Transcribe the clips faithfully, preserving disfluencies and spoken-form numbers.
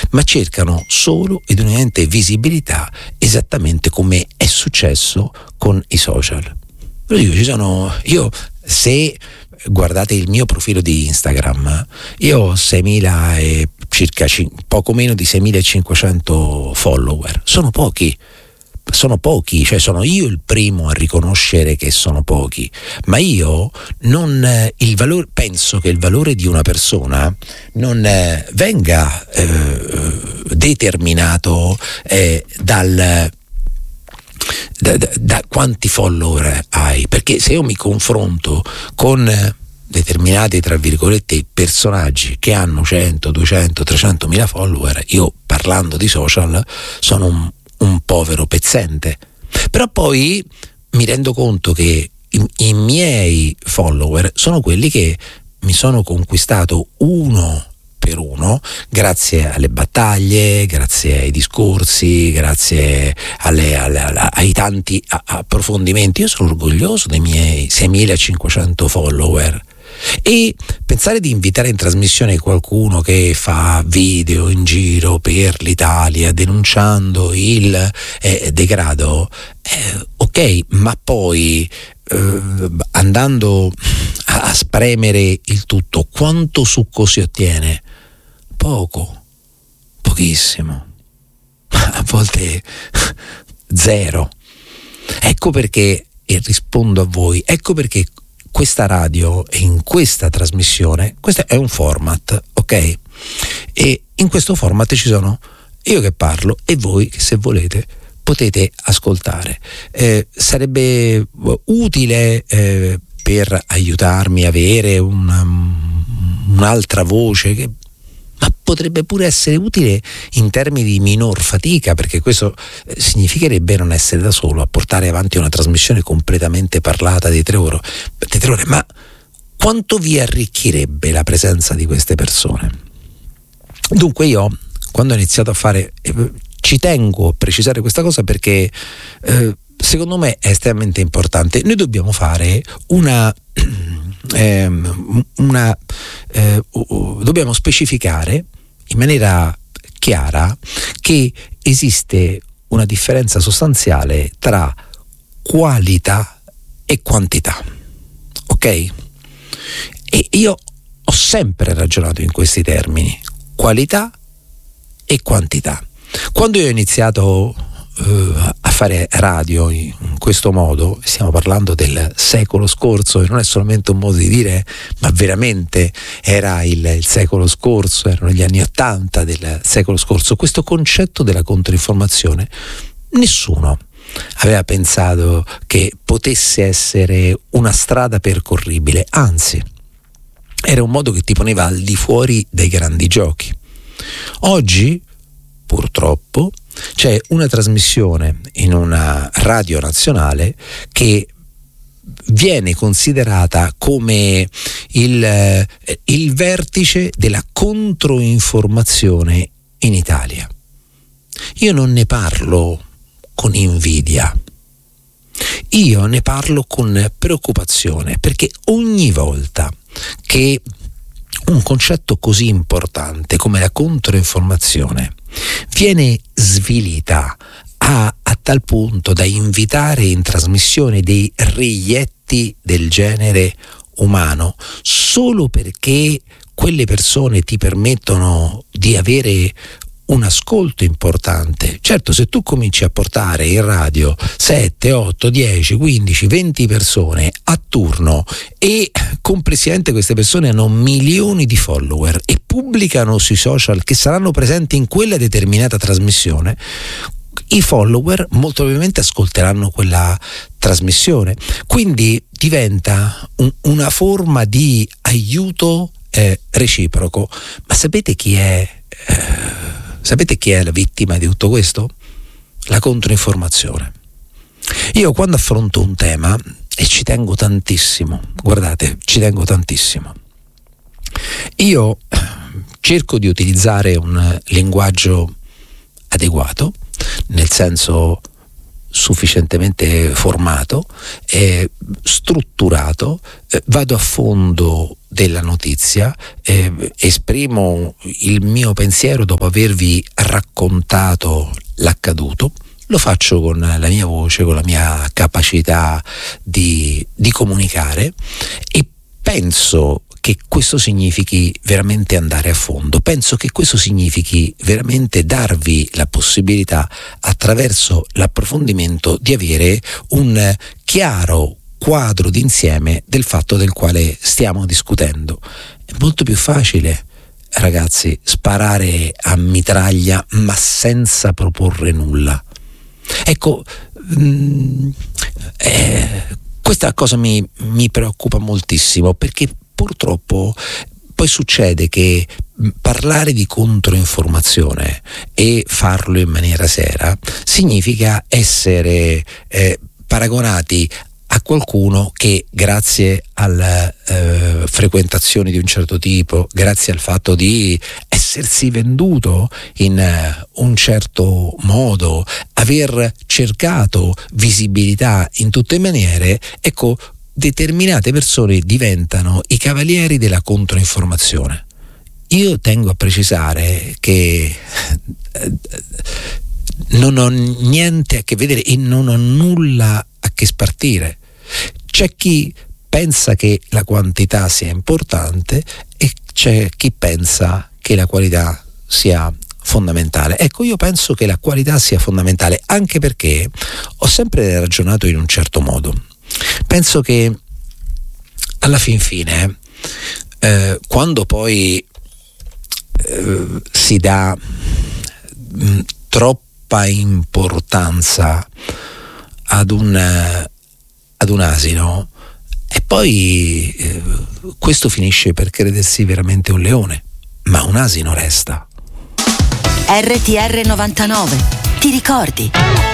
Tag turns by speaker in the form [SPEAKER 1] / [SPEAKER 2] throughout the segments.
[SPEAKER 1] ma cercano solo ed unicamente visibilità, esattamente come è successo con i social. Lo dico, ci sono, io se guardate il mio profilo di Instagram, io ho seimila e circa poco meno di seimilacinquecento follower. Sono pochi, sono pochi, cioè sono io il primo a riconoscere che sono pochi, ma io non il valore, penso che il valore di una persona non eh, venga eh, determinato eh, dal Da, da, da quanti follower hai, perché se io mi confronto con determinati, tra virgolette, personaggi che hanno cento, duecento, trecento mila follower, io parlando di social sono un, un povero pezzente. Però poi mi rendo conto che i, i miei follower sono quelli che mi sono conquistato uno per uno, grazie alle battaglie, grazie ai discorsi, grazie alle, alle, alle, ai tanti approfondimenti. Io sono orgoglioso dei miei seimilacinquecento follower, e pensare di invitare in trasmissione qualcuno che fa video in giro per l'Italia denunciando il eh, degrado, eh, ok, ma poi eh, andando a, a spremere il tutto, quanto succo si ottiene? Poco, pochissimo, a volte zero. Ecco perché, e rispondo a voi, ecco perché questa radio e in questa trasmissione, questo è un format, ok? E in questo format ci sono io che parlo e voi che, se volete, potete ascoltare. Eh, sarebbe utile eh, per aiutarmi a avere una, un'altra voce che, ma potrebbe pure essere utile in termini di minor fatica, perché questo significherebbe non essere da solo a portare avanti una trasmissione completamente parlata di tre ore, di tre ore. Ma quanto vi arricchirebbe la presenza di queste persone? Dunque io, quando ho iniziato a fare, eh, ci tengo a precisare questa cosa perché eh, secondo me è estremamente importante. Noi dobbiamo fare una eh, una eh, dobbiamo specificare in maniera chiara che esiste una differenza sostanziale tra qualità e quantità, ok? E io ho sempre ragionato in questi termini: qualità e quantità. Quando io ho iniziato uh, a fare radio in questo modo, stiamo parlando del secolo scorso, e non è solamente un modo di dire, ma veramente era il, il secolo scorso, erano gli anni ottanta del secolo scorso, questo concetto della controinformazione nessuno aveva pensato che potesse essere una strada percorribile, anzi era un modo che ti poneva al di fuori dei grandi giochi. Oggi purtroppo c'è una trasmissione in una radio nazionale che viene considerata come il, il vertice della controinformazione in Italia. Io non ne parlo con invidia, io ne parlo con preoccupazione, perché ogni volta che un concetto così importante come la controinformazione viene svilita a, a tal punto da invitare in trasmissione dei reietti del genere umano, solo perché quelle persone ti permettono di avere un ascolto importante. Certo, se tu cominci a portare in radio sette, otto, dieci, quindici, venti persone a turno e complessivamente queste persone hanno milioni di follower e pubblicano sui social che saranno presenti in quella determinata trasmissione, i follower molto probabilmente ascolteranno quella trasmissione. Quindi diventa un, una forma di aiuto eh, reciproco. Ma sapete chi è eh, Sapete chi è la vittima di tutto questo? La controinformazione. Io quando affronto un tema, e ci tengo tantissimo, guardate, ci tengo tantissimo, io cerco di utilizzare un linguaggio adeguato, nel senso sufficientemente formato, eh, strutturato, eh, vado a fondo della notizia, eh, esprimo il mio pensiero dopo avervi raccontato l'accaduto, lo faccio con la mia voce, con la mia capacità di, di comunicare, e penso che questo significhi veramente andare a fondo, penso che questo significhi veramente darvi la possibilità, attraverso l'approfondimento, di avere un chiaro quadro d'insieme del fatto del quale stiamo discutendo. È molto più facile, ragazzi, sparare a mitraglia ma senza proporre nulla. Ecco, mh, eh, questa cosa mi, mi preoccupa moltissimo, perché purtroppo poi succede che parlare di controinformazione e farlo in maniera seria significa essere eh, paragonati a qualcuno che, grazie alla eh, frequentazione di un certo tipo, grazie al fatto di essersi venduto in uh, un certo modo, aver cercato visibilità in tutte le maniere, ecco, determinate persone diventano i cavalieri della controinformazione. Io tengo a precisare che eh, non ho niente a che vedere e non ho nulla a che spartire. C'è chi pensa che la quantità sia importante e c'è chi pensa che la qualità sia fondamentale. Ecco, io penso che la qualità sia fondamentale, anche perché ho sempre ragionato in un certo modo. Penso che alla fin fine, eh, quando poi eh, si dà mh, troppa importanza ad un, ad un asino, e poi eh, questo finisce per credersi veramente un leone, ma un asino resta.
[SPEAKER 2] R T R novantanove, ti ricordi?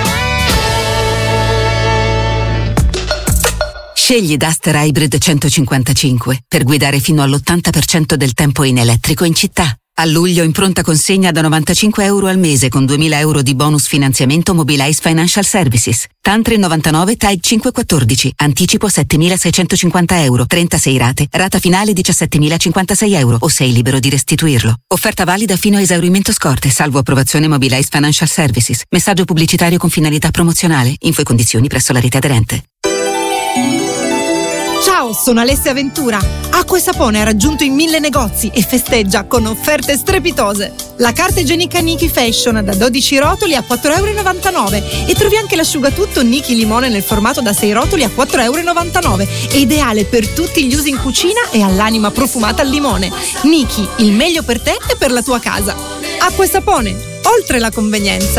[SPEAKER 2] Scegli Duster Hybrid centocinquantacinque per guidare fino all'ottanta per cento del tempo in elettrico in città. A luglio in pronta consegna da novantacinque euro al mese con duemila euro di bonus finanziamento Mobilize Financial Services. Tantri novantanove Tide cinquecentoquattordici. Anticipo settemilaseicentocinquanta euro. trentasei rate. Rata finale diciassettemilacinquantasei euro. O sei libero di restituirlo. Offerta valida fino a esaurimento scorte, salvo approvazione Mobilize Financial Services. Messaggio pubblicitario con finalità promozionale. Info e condizioni presso la rete aderente.
[SPEAKER 3] Ciao, sono Alessia Ventura. Acqua e Sapone ha raggiunto i mille negozi e festeggia con offerte strepitose. La carta igienica Niki Fashion da dodici rotoli a quattro euro e novantanove, e trovi anche l'asciugatutto Niki Limone nel formato da sei rotoli a quattro euro e novantanove. È ideale per tutti gli usi in cucina e all'anima profumata al limone. Niki, il meglio per te e per la tua casa. Acqua e Sapone, oltre la convenienza.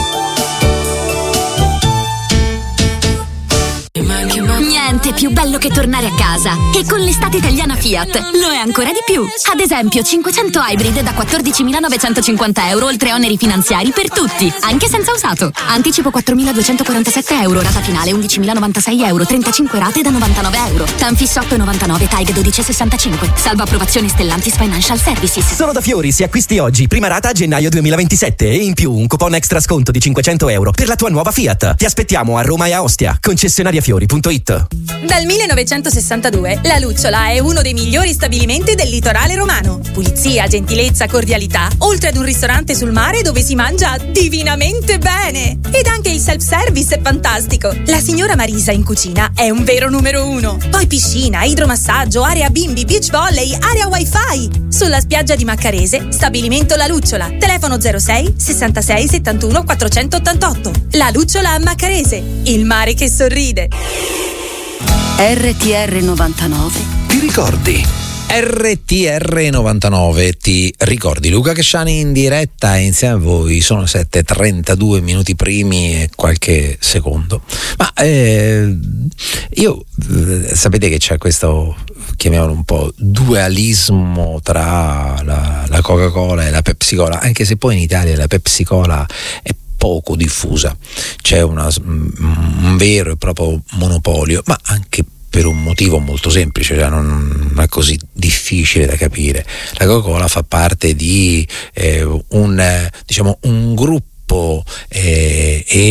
[SPEAKER 4] Niente più bello che tornare a casa. E con l'estate italiana Fiat lo è ancora di più. Ad esempio cinquecento Hybrid da quattordicimilanovecentocinquanta euro, oltre oneri finanziari per tutti, anche senza usato. Anticipo quattromiladuecentoquarantasette euro, rata finale undicimilanovantasei euro, trentacinque rate da novantanove euro. Tanfis otto virgola novantanove, T A G dodici virgola sessantacinque. Salvo approvazione Stellantis Financial Services.
[SPEAKER 5] Solo da Fiori, se acquisti oggi, prima rata a gennaio duemilaventisette e in più un coupon extra sconto di cinquecento euro per la tua nuova Fiat. Ti aspettiamo a Roma e a Ostia. Concessionaria Fiori punto it.
[SPEAKER 6] Dal millenovecentosessantadue La Lucciola è uno dei migliori stabilimenti del litorale romano. Pulizia, gentilezza, cordialità, oltre ad un ristorante sul mare dove si mangia divinamente bene. Ed anche il self-service è fantastico. La signora Marisa in cucina è un vero numero uno. Poi piscina, idromassaggio, area bimbi, beach volley, area wifi. Sulla spiaggia di Maccarese, stabilimento La Lucciola. Telefono zero sei sessantasei settantuno quattrocentottantotto. La Lucciola a Maccarese, il mare che sorride.
[SPEAKER 2] R T R novantanove.
[SPEAKER 1] Ti ricordi? R T R novantanove, ti ricordi? Luca Cresciani in diretta insieme a voi. Sono sette e trentadue minuti primi e qualche secondo. Ma eh, io eh, sapete che c'è questo, chiamiamolo un po', dualismo tra la, la Coca-Cola e la Pepsi Cola, anche se poi in Italia la Pepsi Cola è poco diffusa, c'è una, un vero e proprio monopolio, ma anche per un motivo molto semplice, cioè non è così difficile da capire. La Coca-Cola fa parte di eh, un, diciamo, un gruppo eh, e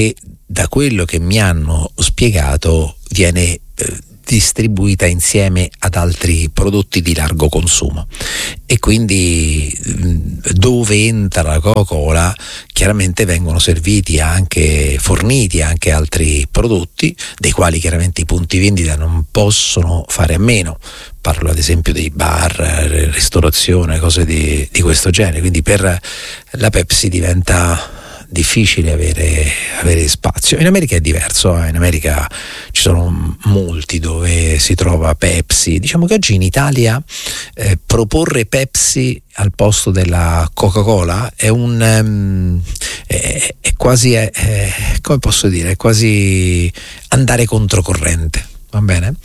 [SPEAKER 1] da quello che mi hanno spiegato viene eh, distribuita insieme ad altri prodotti di largo consumo, e quindi dove entra la Coca-Cola chiaramente vengono serviti anche, forniti anche altri prodotti, dei quali chiaramente i punti vendita non possono fare a meno. Parlo ad esempio dei bar, ristorazione, cose di, di questo genere. Quindi per la Pepsi diventa difficile avere, avere spazio. In America è diverso, eh? In America ci sono molti dove si trova Pepsi. Diciamo che oggi in Italia eh, proporre Pepsi al posto della Coca-Cola è un um, è, è quasi è, è, come posso dire, è quasi andare controcorrente, va bene?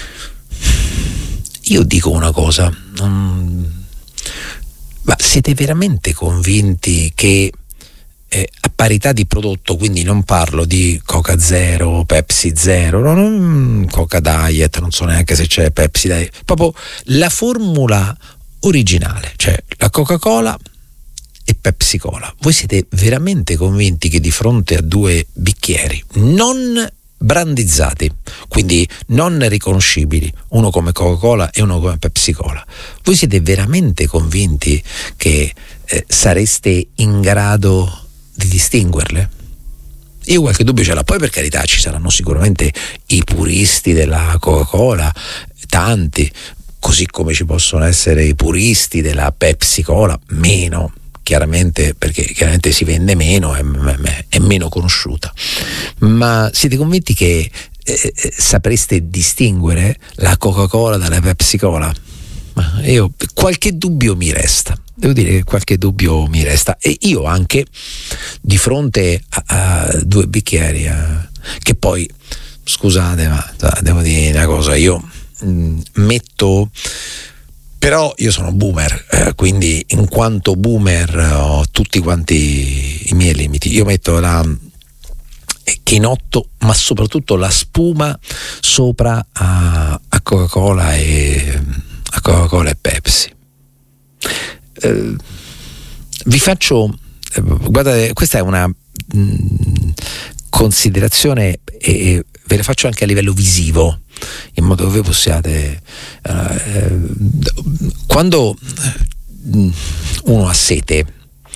[SPEAKER 1] Io dico una cosa, um, ma siete veramente convinti che Eh, a parità di prodotto, quindi non parlo di Coca Zero, Pepsi Zero, no, non Coca Diet, non so neanche se c'è Pepsi Diet, proprio la formula originale, cioè la Coca-Cola e Pepsi Cola, voi siete veramente convinti che di fronte a due bicchieri non brandizzati, quindi non riconoscibili, uno come Coca-Cola e uno come Pepsi Cola, voi siete veramente convinti che eh, sareste in grado di distinguerle? Io qualche dubbio ce l'ho. Poi per carità ci saranno sicuramente i puristi della Coca-Cola, tanti, così come ci possono essere i puristi della Pepsi Cola, meno chiaramente, perché chiaramente si vende meno, è, è meno conosciuta. Ma siete convinti che eh, sapreste distinguere la Coca-Cola dalla Pepsi Cola? Ma io qualche dubbio mi resta. Devo dire che qualche dubbio mi resta, e io anche di fronte a, a due bicchieri, a, che poi scusate, ma devo dire una cosa, io mh, metto, però io sono boomer, eh, quindi in quanto boomer ho tutti quanti i miei limiti. Io metto la chinotto, ma soprattutto la spuma sopra a, a Coca-Cola e a Coca-Cola e Pepsi. Eh, vi faccio eh, guardate, questa è una mh, considerazione, e ve la faccio anche a livello visivo, in modo che voi possiate eh, quando uno ha sete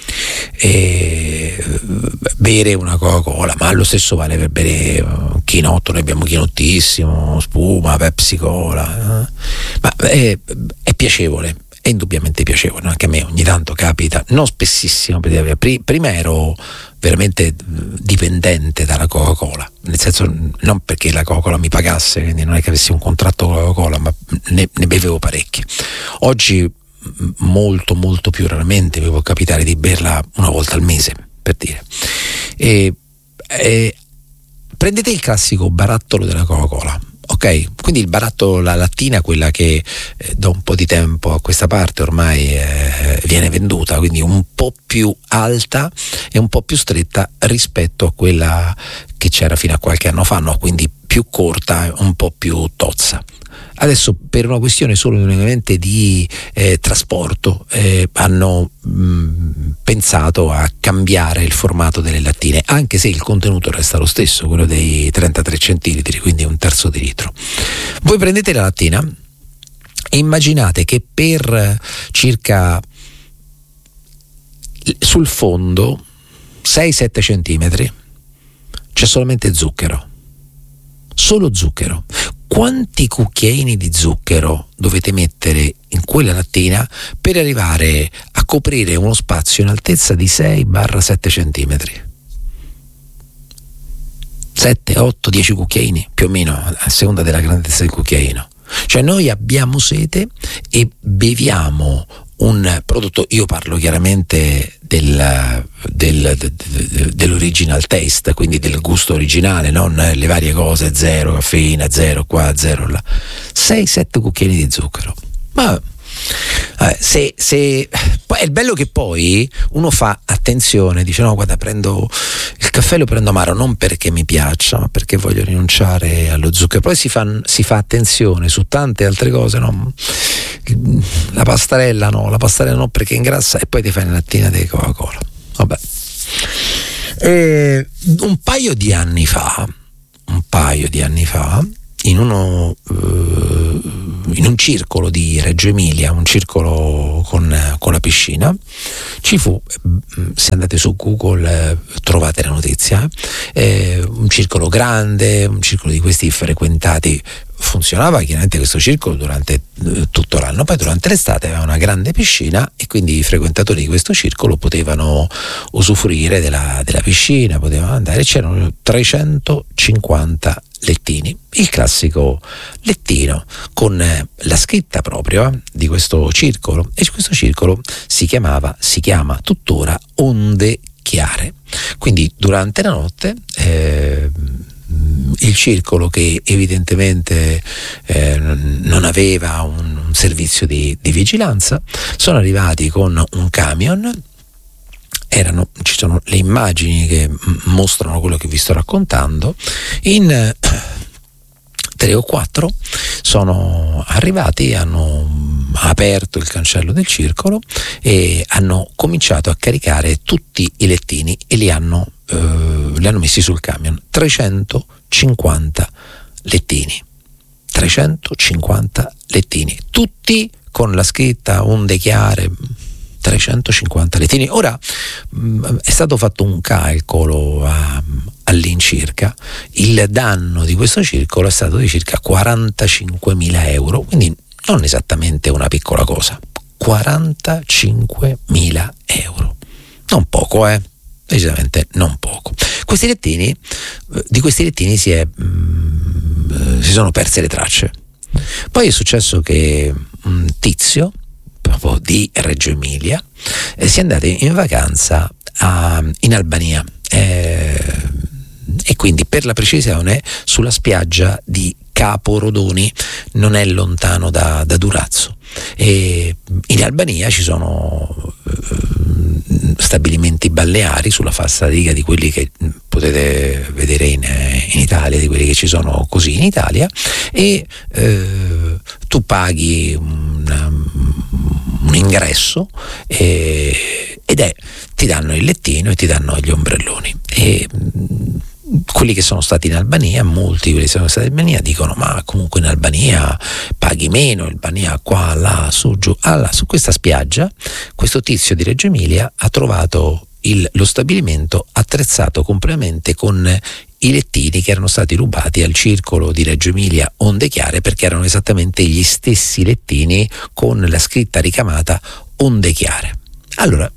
[SPEAKER 1] e bere una Coca-Cola, ma lo stesso vale per bere uh, chinotto, noi abbiamo chinottissimo, spuma, Pepsi Cola, eh? ma è, è piacevole, è indubbiamente piacevole, anche a me ogni tanto capita, non spessissimo, perché prima ero veramente dipendente dalla Coca-Cola, nel senso, non perché la Coca-Cola mi pagasse, quindi non è che avessi un contratto con la Coca-Cola, ma ne, ne bevevo parecchie. Oggi molto molto più raramente mi può capitare di berla una volta al mese, per dire. E, e prendete il classico barattolo della Coca-Cola, ok? Quindi il barattolo, la lattina, quella che eh, da un po' di tempo a questa parte ormai eh, viene venduta, quindi un po' più alta e un po' più stretta rispetto a quella che c'era fino a qualche anno fa, no? Quindi più corta e un po' più tozza. Adesso, per una questione solo unicamente di eh, trasporto, eh, hanno mh, pensato a cambiare il formato delle lattine, anche se il contenuto resta lo stesso, quello dei trentatré centilitri, quindi un terzo di litro. Voi prendete la lattina e immaginate che per circa sul fondo sei sette centimetri c'è solamente zucchero, solo zucchero. Quanti cucchiaini di zucchero dovete mettere in quella lattina per arrivare a coprire uno spazio in altezza di sei sette centimetri? sette, otto, dieci cucchiaini, più o meno, a seconda della grandezza del cucchiaino. Cioè noi abbiamo sete e beviamo un prodotto, io parlo chiaramente del, del, del, dell'original taste, quindi del gusto originale, non le varie cose, zero caffeina, zero qua, zero là, sei sette cucchiaini di zucchero. Ma eh, se, se poi è il bello che poi uno fa attenzione, dice no guarda, prendo il caffè, lo prendo amaro non perché mi piaccia, ma perché voglio rinunciare allo zucchero. Poi si fa, si fa attenzione su tante altre cose, no? La pastarella no, la pastarella no perché ingrassa, e poi ti fai una lattina di Coca-Cola. Vabbè. E, E un paio di anni fa, un paio di anni fa, in uno uh, in un circolo di Reggio Emilia, un circolo con, con la piscina, ci fu, se andate su Google trovate la notizia, eh, un circolo grande, un circolo di questi frequentati. Funzionava chiaramente questo circolo durante eh, tutto l'anno, poi durante l'estate aveva una grande piscina e quindi i frequentatori di questo circolo potevano usufruire della, della piscina, potevano andare, c'erano trecentocinquanta lettini, il classico lettino con eh, la scritta proprio eh, di questo circolo, e questo circolo si chiamava, si chiama tuttora Onde Chiare. Quindi durante la notte eh, il circolo, che evidentemente eh, non aveva un, un servizio di, di vigilanza, sono arrivati con un camion. Erano, ci sono le immagini che mostrano quello che vi sto raccontando. In eh, tre o quattro sono arrivati, hanno aperto il cancello del circolo e hanno cominciato a caricare tutti i lettini e li hanno, eh, li hanno messi sul camion. trecentocinquanta lettini, trecentocinquanta lettini, tutti con la scritta Onde Chiare. trecentocinquanta lettini. Ora mh, è stato fatto un calcolo a, all'incirca, il danno di questo circolo è stato di circa quarantacinquemila euro, quindi non esattamente una piccola cosa, quarantacinquemila euro, non poco, eh decisamente non poco. Questi lettini, di questi lettini si è mh, si sono perse le tracce. Poi è successo che un tizio proprio di Reggio Emilia eh, si è andato in vacanza a, in Albania eh, e quindi, per la precisione, sulla spiaggia di Capo Rodoni, non è lontano da, da Durazzo. E in Albania ci sono eh, stabilimenti balneari sulla falsariga di quelli che potete vedere in, in Italia, di quelli che ci sono così in Italia, e eh, tu paghi una, un ingresso e, ed è ti danno il lettino e ti danno gli ombrelloni. E quelli che sono stati in Albania, molti quelli che sono stati in Albania dicono: ma comunque in Albania paghi meno, in Albania qua, là, su, giù. Allora, su questa spiaggia questo tizio di Reggio Emilia ha trovato il, lo stabilimento attrezzato completamente con i lettini che erano stati rubati al circolo di Reggio Emilia Onde Chiare, perché erano esattamente gli stessi lettini con la scritta ricamata Onde Chiare. Allora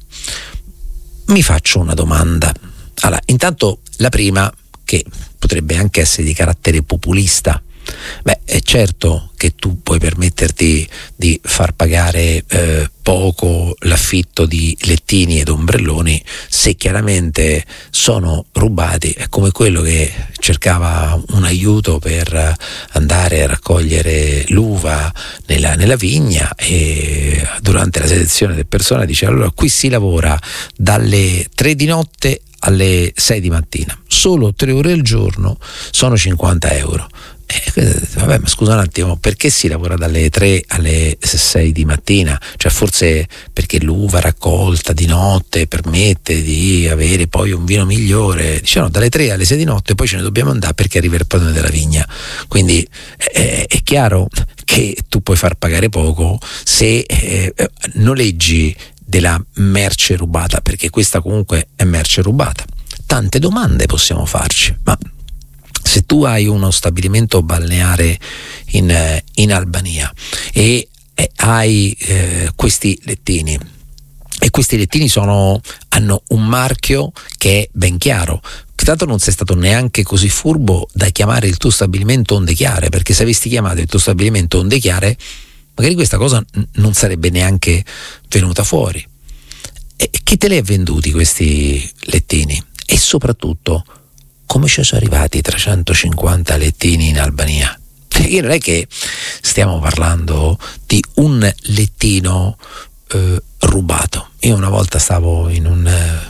[SPEAKER 1] mi faccio una domanda. Allora, intanto la prima, che potrebbe anche essere di carattere populista. Beh, è certo che tu puoi permetterti di far pagare eh, poco l'affitto di lettini ed ombrelloni se chiaramente sono rubati. È come quello che cercava un aiuto per andare a raccogliere l'uva nella, nella vigna, e durante la selezione del personale dice: allora qui si lavora dalle tre di notte alle sei di mattina, solo tre ore al giorno, sono cinquanta euro. Eh, vabbè, ma scusa un attimo, perché si lavora dalle tre alle sei di mattina? Cioè, forse perché l'uva raccolta di notte permette di avere poi un vino migliore. Dice no, dalle tre alle sei di notte, poi ce ne dobbiamo andare perché arriva il padrone della vigna. Quindi eh, è chiaro che tu puoi far pagare poco se eh, noleggi della merce rubata, perché questa comunque è merce rubata. Tante domande possiamo farci, ma se tu hai uno stabilimento balneare in, in Albania e, e hai eh, questi lettini, e questi lettini sono, hanno un marchio che è ben chiaro, tanto non sei stato neanche così furbo da chiamare il tuo stabilimento Onde Chiare, perché se avessi chiamato il tuo stabilimento Onde Chiare magari questa cosa n- non sarebbe neanche venuta fuori. E chi te li ha venduti questi lettini? E soprattutto, come ci sono arrivati trecentocinquanta lettini in Albania? Perché non è che stiamo parlando di un lettino eh, rubato. Io una volta stavo in un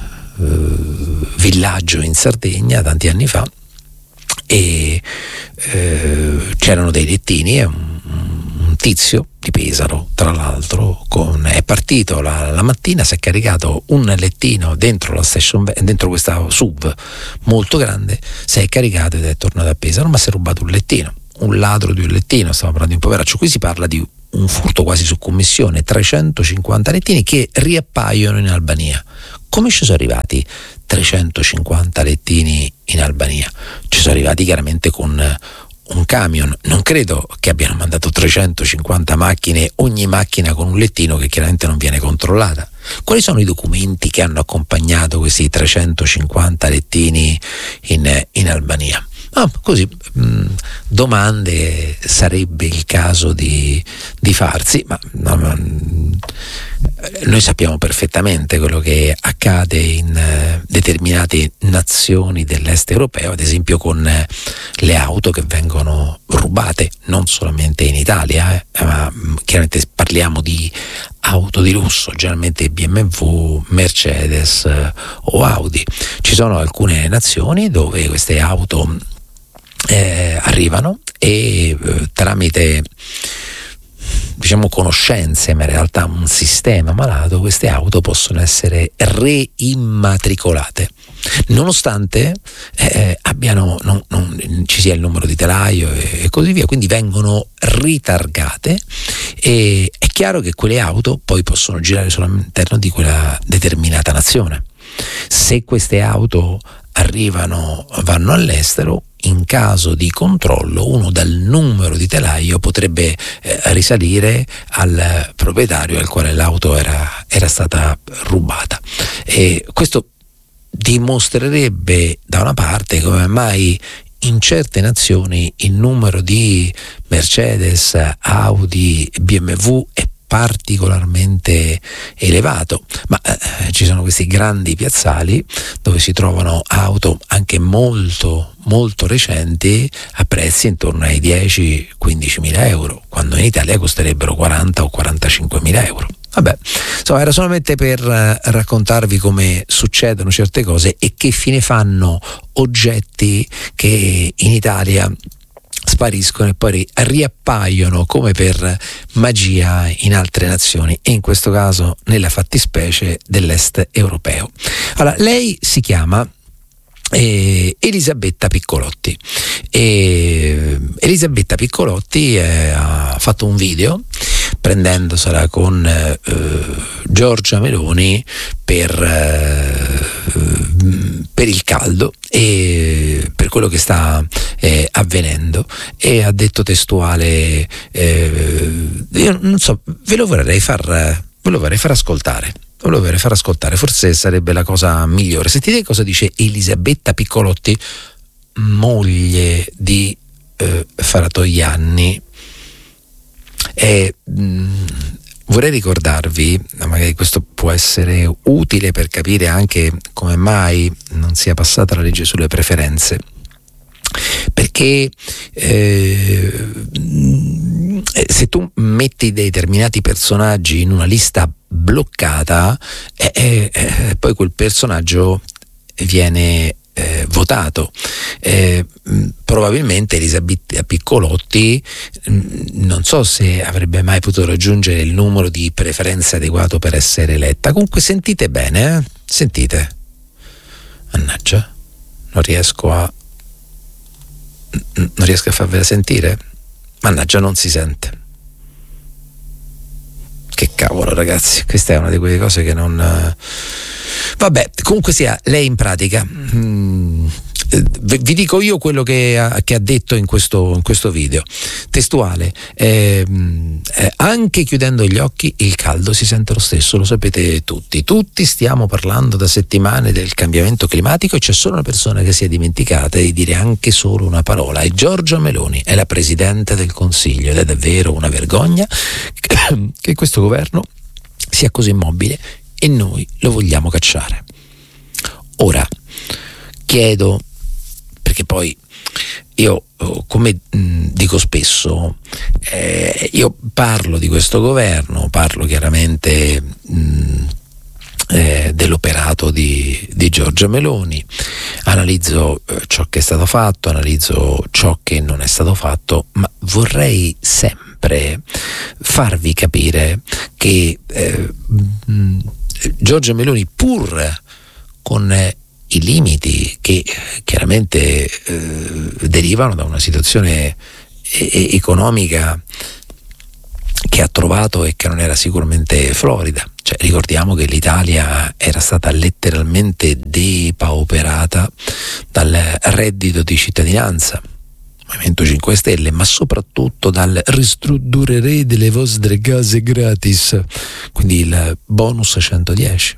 [SPEAKER 1] eh, villaggio in Sardegna tanti anni fa e eh, c'erano dei lettini e un, un un tizio di Pesaro, tra l'altro, con, è partito la, la mattina, si è caricato un lettino dentro la station, dentro questa S U V molto grande, si è caricato ed è tornato a Pesaro, ma si è rubato un lettino, un ladro di un lettino, stiamo parlando di un poveraccio. Qui si parla di un furto quasi su commissione, trecentocinquanta lettini che riappaiono in Albania. Come ci sono arrivati trecentocinquanta lettini in Albania? Ci sono arrivati chiaramente con un camion. Non credo che abbiano mandato trecentocinquanta macchine, ogni macchina con un lettino che chiaramente non viene controllata. Quali sono i documenti che hanno accompagnato questi trecentocinquanta lettini in, in Albania? Ah, così mh, domande sarebbe il caso di, di farsi, ma no, ma noi sappiamo perfettamente quello che accade in eh, determinate nazioni dell'est europeo, ad esempio con eh, le auto che vengono rubate, non solamente in Italia, eh, ma mh, chiaramente parliamo di auto di lusso, generalmente B M W, Mercedes eh, o Audi. Ci sono alcune nazioni dove queste auto Eh, arrivano e eh, tramite diciamo conoscenze, ma in realtà un sistema malato, queste auto possono essere reimmatricolate nonostante eh, abbiano non, non ci sia il numero di telaio e, e così via, quindi vengono ritargate e è chiaro che quelle auto poi possono girare solo all'interno di quella determinata nazione. Se queste auto arrivano, vanno all'estero, in caso di controllo uno dal numero di telaio potrebbe eh, risalire al proprietario al quale l'auto era, era stata rubata, e questo dimostrerebbe da una parte come mai in certe nazioni il numero di Mercedes, Audi, B M W è particolarmente elevato, ma eh, ci sono questi grandi piazzali dove si trovano auto anche molto molto recenti a prezzi intorno ai dieci quindici mila euro, quando in Italia costerebbero quaranta o quarantacinque mila euro. Vabbè, insomma, era solamente per eh, raccontarvi come succedono certe cose e che fine fanno oggetti che in Italia spariscono e poi riappaiono come per magia in altre nazioni, e in questo caso nella fattispecie dell'est europeo. Allora, lei si chiama eh, Elisabetta Piccolotti e Elisabetta Piccolotti eh, ha fatto un video prendendosela con eh, Giorgia Meloni per, eh, per il caldo e per quello che sta eh, avvenendo, e ha detto testuale eh, io non so, ve lo vorrei far ve lo vorrei far ascoltare ve lo vorrei far ascoltare forse sarebbe la cosa migliore. Sentite cosa dice Elisabetta Piccolotti, moglie di eh, Fratoianni. E, mh, vorrei ricordarvi, magari questo può essere utile per capire anche come mai non sia passata la legge sulle preferenze, perché eh, se tu metti determinati personaggi in una lista bloccata eh, eh, poi quel personaggio viene Eh, votato. Eh, probabilmente Elisabetta Piccolotti mh, non so se avrebbe mai potuto raggiungere il numero di preferenze adeguato per essere eletta. Comunque sentite bene, eh? Sentite. Mannaggia, non riesco a non riesco a farvela sentire. Mannaggia, non si sente. Che cavolo, ragazzi, questa è una di quelle cose che non vabbè, comunque sia, lei in pratica mh, vi dico io quello che ha, che ha detto in questo, in questo video testuale. eh, eh, anche chiudendo gli occhi il caldo si sente lo stesso, lo sapete tutti tutti stiamo parlando da settimane del cambiamento climatico e c'è solo una persona che si è dimenticata di dire anche solo una parola, e Giorgia Meloni è la Presidente del Consiglio, ed è davvero una vergogna che questo governo sia così immobile e noi lo vogliamo cacciare. Ora chiedo, perché poi io come mh, dico spesso eh, io parlo di questo governo, parlo chiaramente mh, eh, dell'operato di, di Giorgia Meloni, analizzo eh, ciò che è stato fatto, analizzo ciò che non è stato fatto, ma vorrei sempre sempre farvi capire che eh, Giorgia Meloni, pur con eh, i limiti che chiaramente eh, derivano da una situazione e- economica che ha trovato e che non era sicuramente florida. Cioè, ricordiamo che l'Italia era stata letteralmente depauperata dal reddito di cittadinanza, Movimento cinque Stelle, ma soprattutto dal ristrutturerei delle vostre case gratis, quindi il bonus centodieci.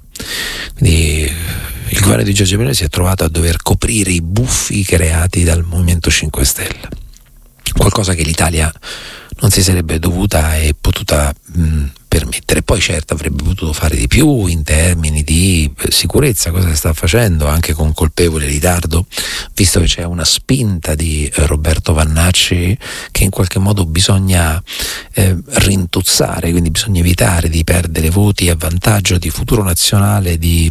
[SPEAKER 1] Quindi il governo di Giorgia Meloni si è trovato a dover coprire i buffi creati dal Movimento cinque Stelle, qualcosa che l'Italia non si sarebbe dovuta e potuta mh, permettere. Poi certo avrebbe potuto fare di più in termini di sicurezza, cosa si sta facendo anche con colpevole ritardo, visto che c'è una spinta di eh, Roberto Vannacci che in qualche modo bisogna eh, rintuzzare, quindi bisogna evitare di perdere voti a vantaggio di Futuro Nazionale di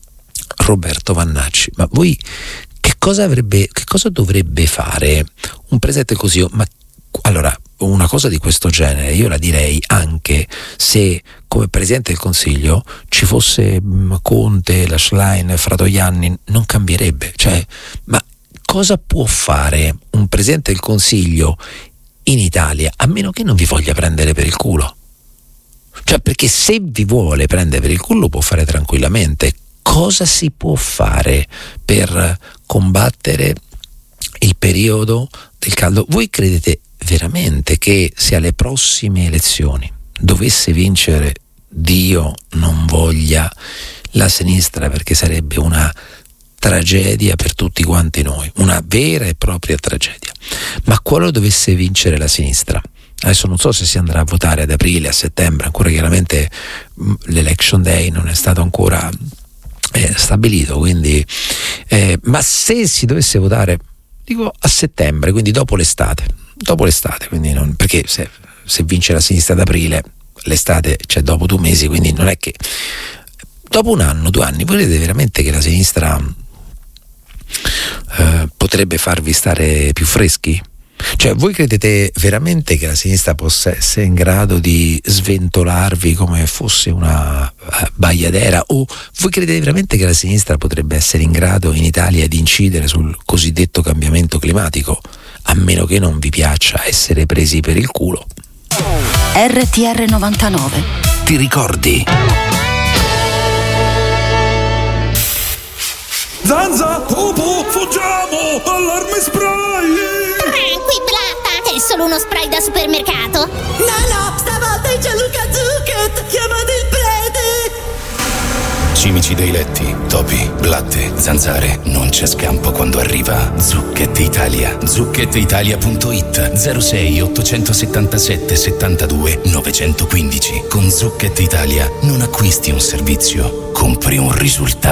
[SPEAKER 1] Roberto Vannacci. Ma voi che cosa avrebbe, che cosa dovrebbe fare un presidente così? Ma allora, una cosa di questo genere io la direi anche se come Presidente del Consiglio ci fosse mh, Conte, la Schlein, Fratoianni, non cambierebbe. Cioè, ma cosa può fare un Presidente del Consiglio in Italia a meno che non vi voglia prendere per il culo? Cioè, perché se vi vuole prendere per il culo lo può fare tranquillamente. Cosa si può fare per combattere il periodo del caldo? Voi credete veramente che se alle prossime elezioni dovesse vincere, Dio non voglia, la sinistra, perché sarebbe una tragedia per tutti quanti noi, una vera e propria tragedia, ma qualora dovesse vincere la sinistra, adesso non so se si andrà a votare ad aprile, a settembre, ancora chiaramente l'election day non è stato ancora eh, stabilito, quindi eh, ma se si dovesse votare, dico a settembre, quindi dopo l'estate, dopo l'estate, quindi non, perché se, se vince la sinistra ad aprile, l'estate c'è dopo due mesi, quindi non è che dopo un anno, due anni, volete veramente che la sinistra eh, potrebbe farvi stare più freschi? Cioè, voi credete veramente che la sinistra possa essere in grado di sventolarvi come fosse una uh, bagliadera? O voi credete veramente che la sinistra potrebbe essere in grado in Italia di incidere sul cosiddetto cambiamento climatico, a meno che non vi piaccia essere presi per il culo?
[SPEAKER 4] R T R novantanove.
[SPEAKER 1] Ti ricordi?
[SPEAKER 7] Zanza, Pupu, fuggiamo! Allarme spray!
[SPEAKER 8] Tranqui, Blatta, è solo uno spray da supermercato.
[SPEAKER 9] No, no, stavolta è Gianluca Zucchet, chiamate il prete!
[SPEAKER 10] Cimici dei letti, topi, blatte, zanzare, non c'è scampo quando arriva Zucchet Italia. zucchet italia punto it zero sei ottocentosettantasette settantadue novecentoquindici. Con Zucchet Italia non acquisti un servizio, compri un risultato.